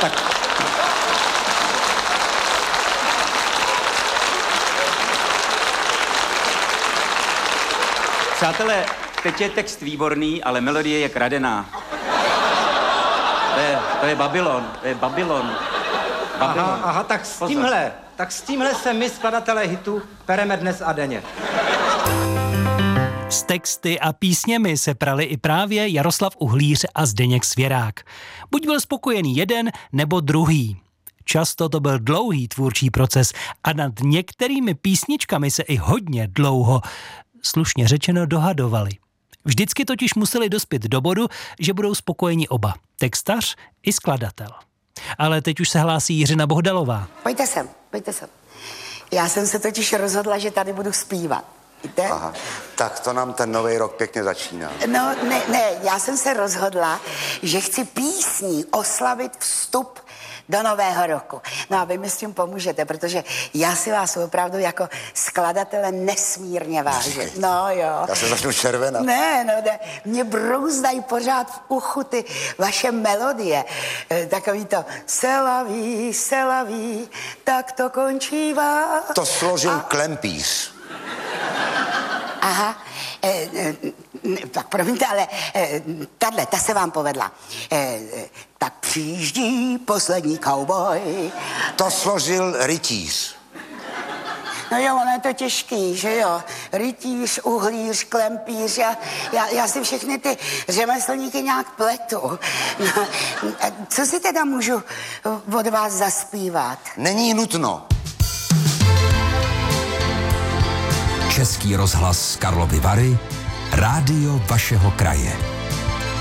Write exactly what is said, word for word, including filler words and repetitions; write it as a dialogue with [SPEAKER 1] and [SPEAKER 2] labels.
[SPEAKER 1] Tak.
[SPEAKER 2] Přátelé, teď je text výborný, ale melodie je kradená. To je, to je Babylon, to je Babylon. Babylon.
[SPEAKER 1] Aha, aha, tak s
[SPEAKER 2] Pozor.
[SPEAKER 1] tímhle, tak s tímhle se my, skladatelé hitu, pereme dnes a denně.
[SPEAKER 3] S texty a písněmi se prali i právě Jaroslav Uhlíř a Zdeněk Svěrák. Buď byl spokojený jeden, nebo druhý. Často to byl dlouhý tvůrčí proces a nad některými písničkami se i hodně dlouho, slušně řečeno, dohadovali. Vždycky totiž museli dospět do bodu, že budou spokojeni oba, textař i skladatel. Ale teď už se hlásí Jiřina Bohdalová.
[SPEAKER 4] Pojďte sem, pojďte sem. Já jsem se totiž rozhodla, že tady budu zpívat. Víte?
[SPEAKER 5] Aha, tak to nám ten nový rok pěkně začíná.
[SPEAKER 4] No, ne, ne, já jsem se rozhodla, že chci písní oslavit vstup do nového roku. No a vy mi s tím pomůžete, protože já si vás opravdu jako skladatele nesmírně vážím. No jo.
[SPEAKER 5] Já se začnu červenat.
[SPEAKER 4] Ne, no ne, mě brouzdají pořád v uchu ty vaše melodie. E, takový to selaví, selaví, tak to končívá.
[SPEAKER 5] To složil
[SPEAKER 4] a...
[SPEAKER 5] Klempíř.
[SPEAKER 4] Aha, e, e, tak promiňte, ale e, tahle, ta se vám povedla. E, e, tak přijíždí poslední cowboy.
[SPEAKER 5] To složil Rytíř.
[SPEAKER 4] No jo, ono je to těžký, že jo? Rytíř, uhlíř, klempíř, já, já, já si všechny ty řemeslníky nějak pletu. No, co si teda můžu od vás zaspívat?
[SPEAKER 5] Není nutno.
[SPEAKER 6] Český rozhlas Karlovy Vary, rádio vašeho kraje.